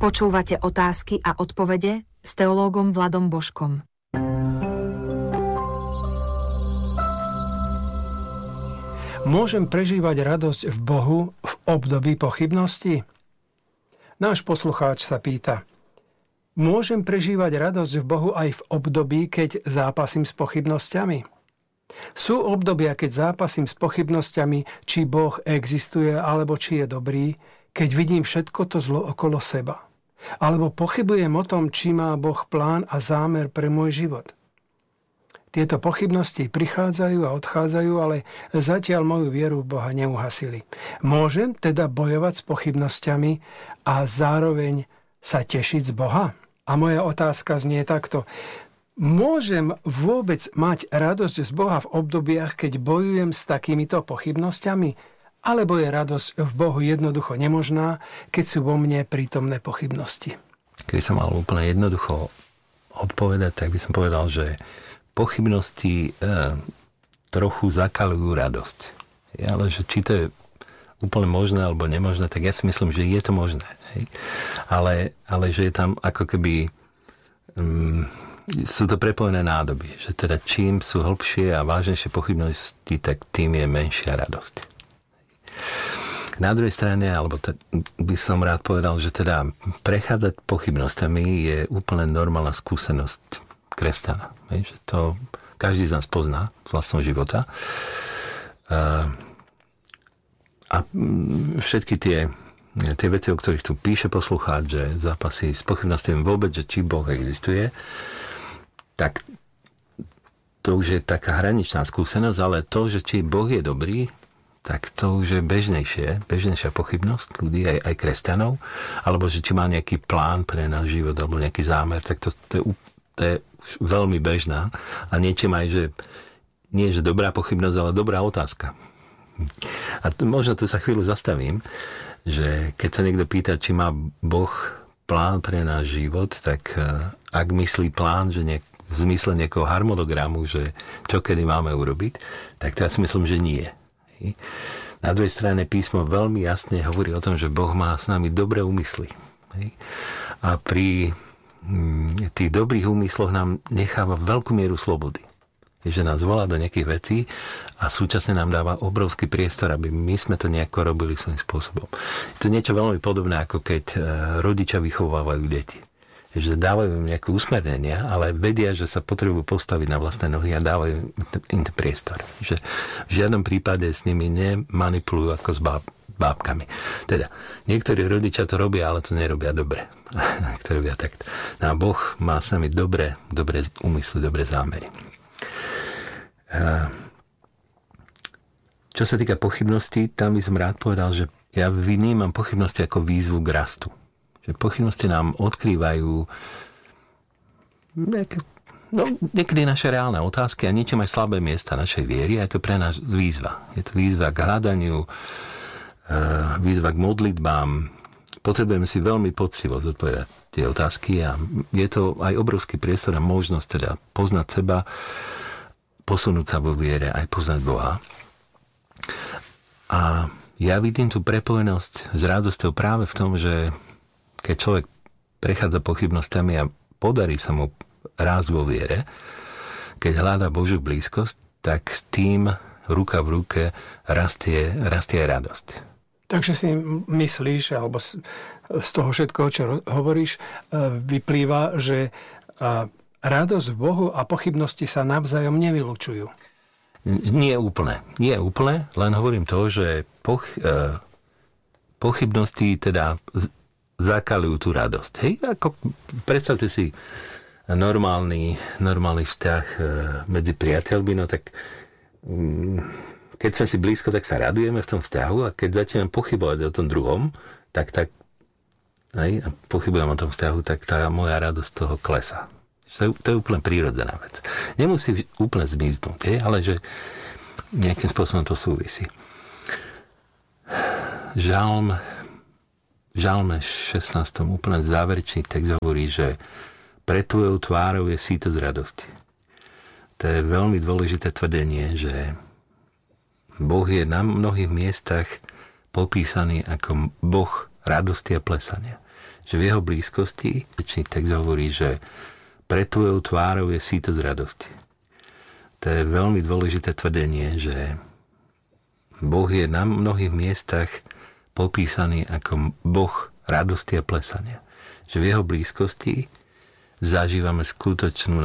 Počúvate otázky a odpovede s teológom Vladom Božkom. Môžem prežívať radosť v Bohu v období pochybnosti? Náš poslucháč sa pýta: môžem prežívať radosť v Bohu aj v období, keď zápasím s pochybnosťami? Sú obdobia, keď zápasím s pochybnosťami, či Boh existuje, alebo či je dobrý, keď vidím všetko to zlo okolo seba. Alebo pochybujem o tom, či má Boh plán a zámer pre môj život. Tieto pochybnosti prichádzajú a odchádzajú, ale zatiaľ moju vieru v Boha neuhasili. Môžem teda bojovať s pochybnosťami a zároveň sa tešiť z Boha? A moja otázka znie takto: môžem vôbec mať radosť z Boha v obdobiach, keď bojujem s takýmito pochybnosťami? Alebo je radosť v Bohu jednoducho nemožná, keď sú vo mne prítomné pochybnosti? Keby som mal úplne jednoducho odpovedať, tak by som povedal, že pochybnosti trochu zakalujú radosť. Ale že či to je úplne možné alebo nemožné, tak ja si myslím, že je to možné. Hej? Ale že je tam ako keby sú to prepojené nádoby. Že teda čím sú hlbšie a vážnejšie pochybnosti, tak tým je menšia radosť. Na druhej strane, alebo by som rád povedal, že teda prechádzať pochybnosťami je úplne normálna skúsenosť kresťana. Že to každý z nás pozná z vlastného života. A všetky tie veci, o ktorých tu píše poslucháč, že zápasy s pochybnosťami vôbec, že či Boh existuje, tak to už je taká hraničná skúsenosť, ale to, že či Boh je dobrý, tak to už je bežnejšia pochybnosť ľudí, aj kresťanov, alebo že či má nejaký plán pre náš život, alebo nejaký zámer, tak to je veľmi bežná. A niečím aj, že nie že dobrá pochybnosť, ale dobrá otázka. A možno tu sa chvíľu zastavím, že keď sa niekto pýta, či má Boh plán pre náš život, tak ak myslí plán, že v zmysle nejakého harmonogramu, že čo kedy máme urobiť, tak to ja si myslím, že nie. Na druhej strane písmo veľmi jasne hovorí o tom, že Boh má s nami dobré úmysly. A pri tých dobrých úmysloch nám necháva veľkú mieru slobody. Že nás volá do nejakých vecí a súčasne nám dáva obrovský priestor, aby my sme to nejako robili svojím spôsobom. Je to niečo veľmi podobné, ako keď rodičia vychovávajú deti. Že dávajú im nejaké usmernenia, ale vedia, že sa potrebujú postaviť na vlastné nohy a dávajú im priestor. Že v žiadnom prípade s nimi nemanipulujú ako s bábkami. Teda, niektorí rodičia to robia, ale to nerobia dobre. Ktorí robia takto. No a Boh má s nami dobré úmysly, dobré zámery. Čo sa týka pochybností, tam by som rád povedal, že ja vnímam pochybnosti ako výzvu k rastu. Že pochybnosti nám odkrývajú niekedy naše reálne otázky a niečo aj slabé miesta našej viery a je to pre nás výzva. Je to výzva k hľadaniu, výzva k modlitbám. Potrebujeme si veľmi poctivo zodpovedať tie otázky a je to aj obrovský priestor a možnosť teda poznať seba, posunúť sa vo viere, aj poznať Boha. A ja vidím tú prepojenosť s radosťou práve v tom, že keď človek prechádza pochybnosťami a podarí sa mu rásť vo viere, keď hľadá Božiu blízkosť, tak s tým ruka v ruke rastie aj radosť. Takže si myslíš, alebo z toho všetkoho, čo hovoríš, vyplýva, že radosť v Bohu a pochybnosti sa navzájom nevylučujú. Nie úplne, len hovorím to, že pochybnosti teda zakalujú tú radosť. Hej, ako predstavte si normálny vzťah medzi priateľmi, no tak keď sme si blízko, tak sa radujeme v tom vzťahu a keď začneme pochybovať o tom druhom, tak hej, a pochybujem o tom vzťahu, tak tá moja radosť z toho klesá. To je úplne prírodzená vec. Nemusí úplne zmiznúť, hej, ale že nejakým spôsobom to súvisí. Žalme 16. úplne záverečný text hovorí, že pre tvojou tvárou je sítosť radosti. To je veľmi dôležité tvrdenie, že Boh je na mnohých miestach popísaný ako Boh radosti a plesania. Že v jeho blízkosti, väčší text hovorí, že pred tvojou tvárou je sítosť radosti. To je veľmi dôležité tvrdenie, že Boh je na mnohých miestach popísaný ako Boh radosti a plesania. Že v jeho blízkosti zažívame skutočnú